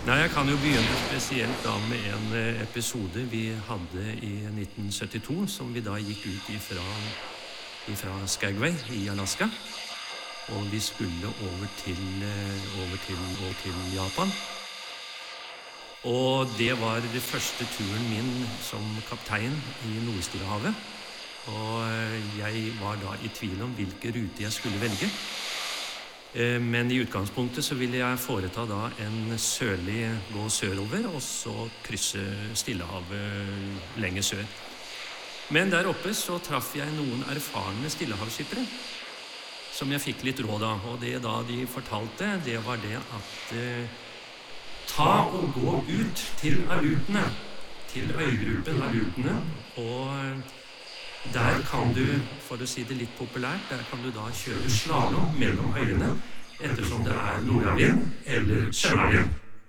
Nei, jeg kan jo begynne spesielt da med en episode vi hadde i 1972, som vi da gikk ut ifra Skagway i Alaska. Og vi skulle over til Japan. Og det var det første turen min som kaptein i Nordstillehavet. Og jeg var da i tvil om hvilken rute jeg skulle velge. Men i utgangspunktet så ville jeg foreta da en gå sørover, og så krysse Stillehavet lenger sør. Men der oppe så traff jeg noen erfarne stillehavsskippere, som jeg fikk litt råd av. Og det da de fortalte, det var det at ta og gå ut til Alutene, til øygruppen Alutene, og der kan du, for å si det litt populært, der kan du da kjøre slalom mellom øyene, ettersom det nordavind eller søndavind.